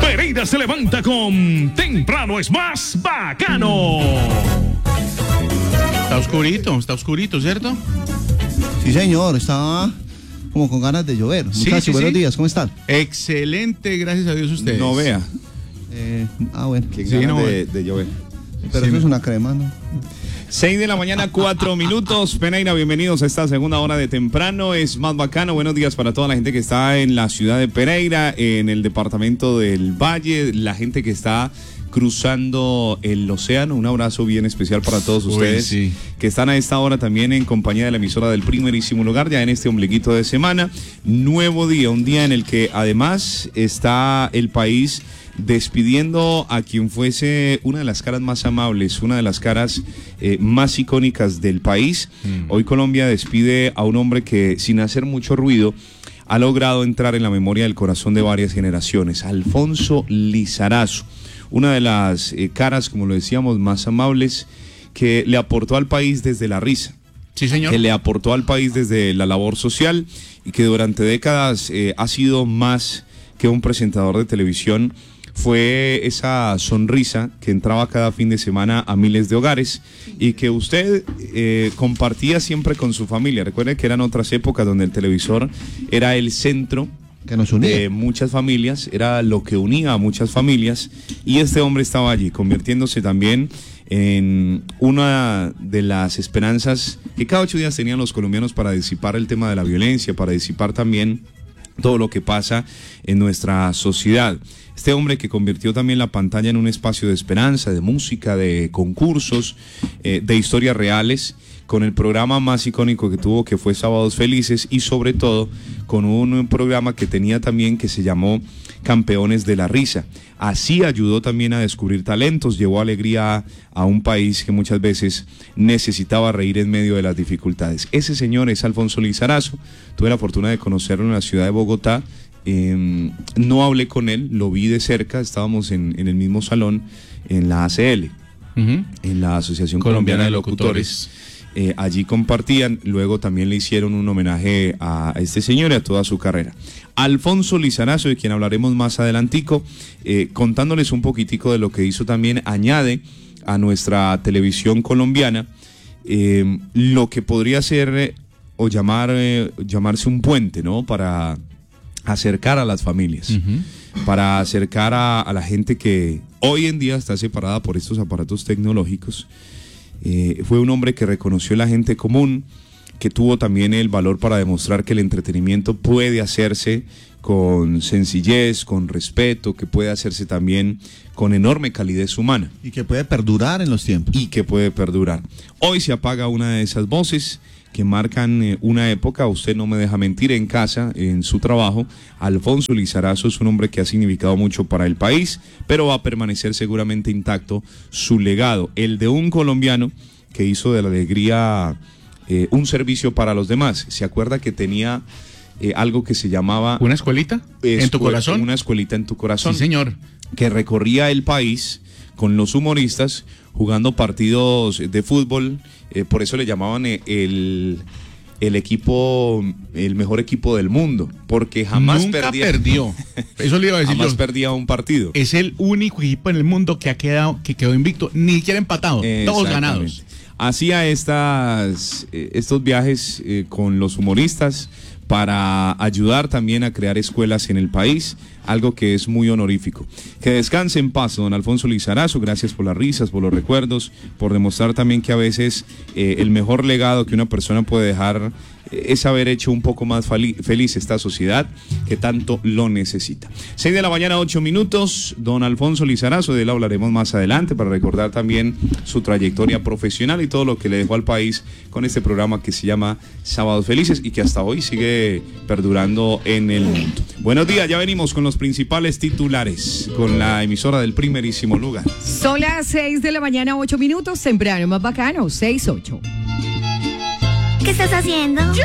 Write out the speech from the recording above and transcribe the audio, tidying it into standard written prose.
Pereira se levanta con Temprano es más bacano. Está oscurito, ¿cierto? Sí, señor, estaba como con ganas de llover. Muchachos, buenos días, ¿cómo están? Excelente, gracias a Dios ustedes. No vea. Bueno. Qué ganas de llover. Pero eso es una crema, ¿no? 6 de la mañana, 4 minutos. Pereira, bienvenidos a esta segunda hora de Temprano es más bacano. Buenos días para toda la gente que está en la ciudad de Pereira, en el departamento del Valle, la gente que está cruzando el océano. Un abrazo bien especial para todos ustedes que están a esta hora también en compañía de la emisora del primerísimo lugar, ya en este ombliguito de semana. Nuevo día, un día en el que además está el país despidiendo a quien fuese una de las caras más amables, una de las caras más icónicas del país. Hoy Colombia despide a un hombre que, sin hacer mucho ruido, ha logrado entrar en la memoria del corazón de varias generaciones. Alfonso Lizarazo, una de las caras, como lo decíamos, más amables, que le aportó al país desde la risa. Sí, señor. Que le aportó al país desde la labor social y que durante décadas ha sido más que un presentador de televisión. Fue esa sonrisa que entraba cada fin de semana a miles de hogares y que usted compartía siempre con su familia. Recuerde que eran otras épocas donde el televisor era el centro que nos unía de muchas familias, era lo que unía a muchas familias, y este hombre estaba allí, convirtiéndose también en una de las esperanzas que cada 8 días tenían los colombianos para disipar el tema de la violencia, para disipar también todo lo que pasa en nuestra sociedad. Este hombre que convirtió también la pantalla en un espacio de esperanza, de música, de concursos, de historias reales, con el programa más icónico que tuvo, que fue Sábados Felices, y sobre todo con un programa que tenía también que se llamó Campeones de la Risa. Así ayudó también a descubrir talentos, llevó alegría a un país que muchas veces necesitaba reír en medio de las dificultades. Ese señor es Alfonso Lizarazo. Tuve la fortuna de conocerlo en la ciudad de Bogotá. No hablé con él, lo vi de cerca, estábamos en el mismo salón en la ACL, en la Asociación Colombiana de Locutores. Allí compartían, luego también le hicieron un homenaje a este señor y a toda su carrera. Alfonso Lizarazo, de quien hablaremos más adelantico, contándoles un poquitico de lo que hizo también, añade a nuestra televisión colombiana lo que podría ser o llamarse un puente, ¿no? Para acercar a las familias, para acercar a la gente que hoy en día está separada por estos aparatos tecnológicos. Fue un hombre que reconoció a la gente común, que tuvo también el valor para demostrar que el entretenimiento puede hacerse con sencillez, con respeto, que puede hacerse también con enorme calidez humana. Y que puede perdurar en los tiempos. Y que puede perdurar. Hoy se apaga una de esas voces que marcan una época. Usted no me deja mentir, en casa, en su trabajo. Alfonso Lizarazo es un hombre que ha significado mucho para el país, pero va a permanecer seguramente intacto su legado, el de un colombiano que hizo de la alegría un servicio para los demás. ¿Se acuerda que tenía algo que se llamaba... ¿Una escuelita? ¿En tu corazón? Una escuelita en tu corazón. Sí, señor. Que recorría el país con los humoristas, jugando partidos de fútbol. Por eso le llamaban el equipo, el mejor equipo del mundo, porque jamás perdió. Eso le iba a decir jamás yo. perdía un partido. Es el único equipo en el mundo que quedó invicto, ni siquiera empatado, todos ganados. Hacía estos viajes con los humoristas para ayudar también a crear escuelas en el país, algo que es muy honorífico. Que descanse en paz, don Alfonso Lizarazo. Gracias por las risas, por los recuerdos, por demostrar también que a veces el mejor legado que una persona puede dejar es haber hecho un poco más feliz esta sociedad que tanto lo necesita. 6 de la mañana, 8 minutos. Don Alfonso Lizarazo, de él hablaremos más adelante para recordar también su trayectoria profesional y todo lo que le dejó al país con este programa que se llama Sábados Felices y que hasta hoy sigue perdurando en el mundo. Buenos días, ya venimos con los principales titulares, con la emisora del primerísimo lugar. Son las 6 de la mañana, 8 minutos, temprano más bacano, 6-8. ¿Qué estás haciendo? Yo